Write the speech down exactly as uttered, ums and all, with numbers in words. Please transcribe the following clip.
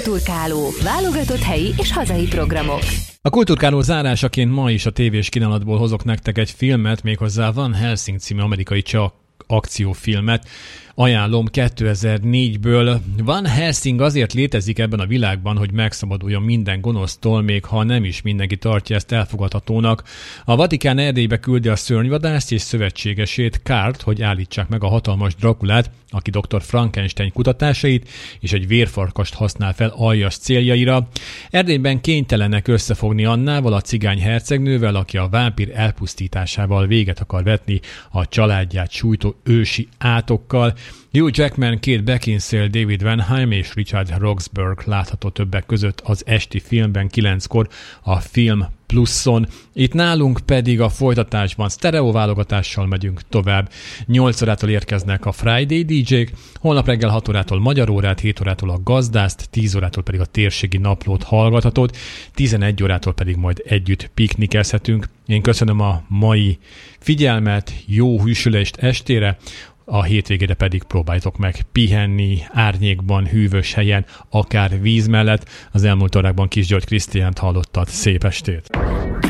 Kulturkáló. Válogatott helyi és hazai programok. A Kulturkáló zárásaként ma is a tévés kínálatból hozok nektek egy filmet, méghozzá Van Helsing című amerikai cseh akciófilmet. Ajánlom kétezer-négyből. Van Helsing azért létezik ebben a világban, hogy megszabaduljon minden gonosztól, még ha nem is mindenki tartja ezt elfogadhatónak. A Vatikán Erdélybe küldi a szörnyvadászt és szövetségesét, Kárt, hogy állítsák meg a hatalmas Drakulát, aki doktor Frankenstein kutatásait és egy vérfarkast használ fel aljas céljaira. Erdélyben kénytelenek összefogni Annával, a cigány hercegnővel, aki a vámpír elpusztításával véget akar vetni a családját sújtó ősi átokkal. Hugh Jackman, Kate Beckinsale, David Vanheim és Richard Roxburgh látható többek között az esti filmben kilenckor a Film Pluszon. Itt nálunk pedig a folytatásban sztereó válogatással megyünk tovább. nyolc órától érkeznek a Friday dé jék, holnap reggel hat órától Magyar órát, hét órától a Gazdászt, tíz órától pedig a Térségi Naplót hallgathatod, tizenegy órától pedig majd együtt piknikezhetünk. Én köszönöm a mai figyelmet, jó hűsülést estére, a hétvégére pedig próbáljátok meg pihenni árnyékban, hűvös helyen, akár víz mellett. Az elmúlt órákban Kis György Krisztiánt hallottad. Szép estét!